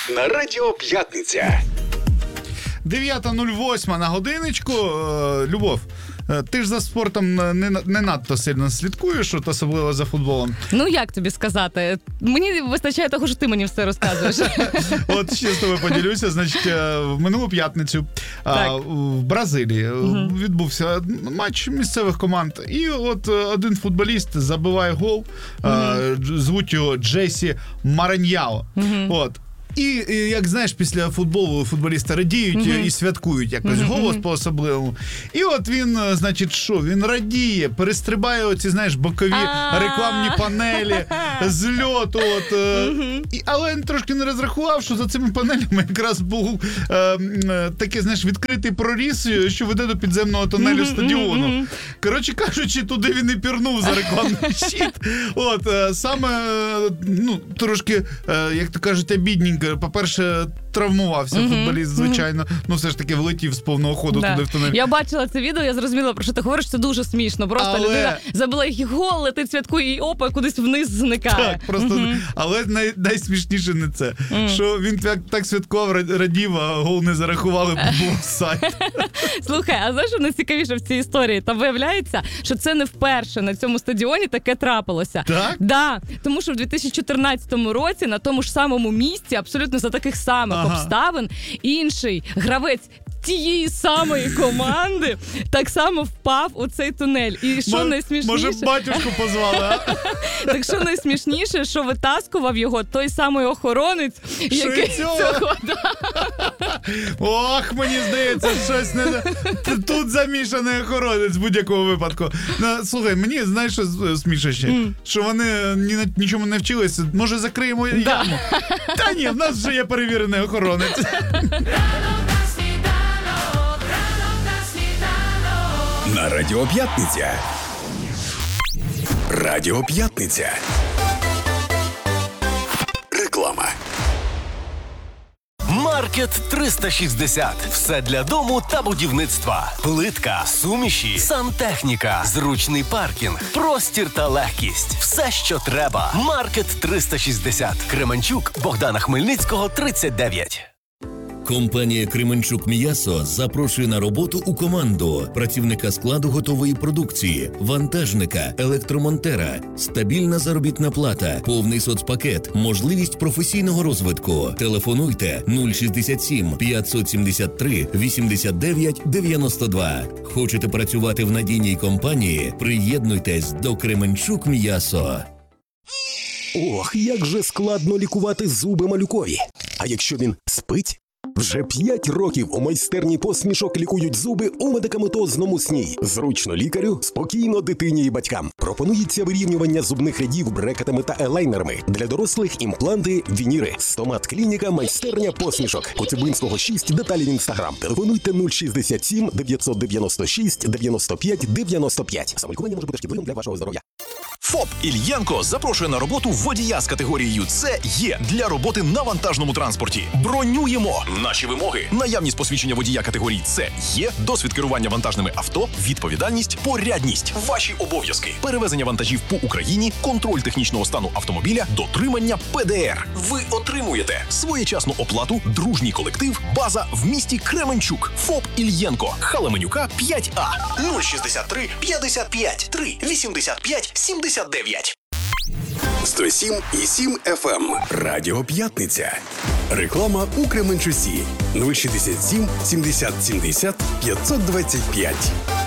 на Радіо П'ятниця. 9:08 на годиночку. Любов, ти ж за спортом не надто сильно слідкуєш, от особливо за футболом. Ну, як тобі сказати? Мені вистачає того, що ти мені все розказуєш. От ще з тобою поділюся. Значить, в минулу п'ятницю в Бразилії відбувся матч місцевих команд. І от один футболіст забиває гол. Звуть його Джесі Мараньяо. От. І, як знаєш, після футболу футболісти радіють і святкують якось голос по-особливому. І от він, значить, що? Він радіє, перестрибає оці, знаєш, бокові рекламні панелі з льоту. Але він трошки не розрахував, що за цими панелями якраз був такий, знаєш, відкритий проріз, що веде до підземного тунелю стадіону. Коротше кажучи, туди він і пірнув за рекламний щит. От, саме, трошки, як то кажуть, обідненько. По-перше, травмувався футболіст, звичайно. Ну, все ж таки влетів з повного ходу туди в тунель. Я бачила це відео, я зрозуміла, про що ти говориш, це дуже смішно. Просто людина забила їх гол, летить, святкує, і опа, кудись вниз зникає. Так, просто, але найсмішніше не це. Що він так святкував, радів, а гол не зарахували, бо був офсайд. Слухай, а знаєш, що найцікавіше в цій історії? Там виявляється, що це не вперше на цьому стадіоні таке трапилося. Так? Да, тому що в 2014 році на тому ж самому місці, абсолютно за таких самих обставин, інший гравець тієї самої команди так само впав у цей тунель. І що найсмішніше... Може, батюшку позвали, а? Так що найсмішніше, що витаскував його той самий охоронець, який цього... Ох, мені здається, щось не... Тут замішаний охоронець в будь-якому випадку. Слухай, мені, знаєш, що смішно ще? Що вони нічому не вчилися. Може, закриємо яму? Та ні, в нас вже є перевірений охоронець. На Радіо П'ятниця. Радіо П'ятниця. Реклама. Маркет 360. Все для дому та будівництва. Плитка, суміші, сантехніка, зручний паркінг, простір та легкість. Все, що треба. Маркет 360. Кременчук, Богдана Хмельницького, 39. Компанія «Кременчук М'ясо» запрошує на роботу у команду працівника складу готової продукції, вантажника, електромонтера, стабільна заробітна плата, повний соцпакет, можливість професійного розвитку. Телефонуйте 067 573 89 92. Хочете працювати в надійній компанії? Приєднуйтесь до «Кременчук М'ясо». Ох, як же складно лікувати зуби малюкові. А якщо він спить? Вже 5 років у майстерні посмішок лікують зуби у медикаментозному сні. Зручно лікарю, спокійно дитині і батькам. Пропонується вирівнювання зубних рядів брекетами та елайнерами. Для дорослих імпланти, вініри. Стомат-клініка, майстерня посмішок. Коцюбинського 6, деталі в інстаграм. Телефонуйте 067 996 95 95. Самолікування може бути шкідливим для вашого здоров'я. ФОП «Ільєнко» запрошує на роботу водія з категорією С-Є для роботи на вантажному транспорті. Бронюємо! Наші вимоги: наявність посвідчення водія категорії С-Є, досвід керування вантажними авто, відповідальність, порядність. Ваші обов'язки: перевезення вантажів по Україні, контроль технічного стану автомобіля, дотримання ПДР. Ви отримуєте своєчасну оплату, дружній колектив, база в місті Кременчук. ФОП «Ільєнко», Халеменюка, 5А. 063 55 3 85 79. 107,7 FM. Радіо П'ятниця. Реклама у Кременчуці. 067 70 70 525.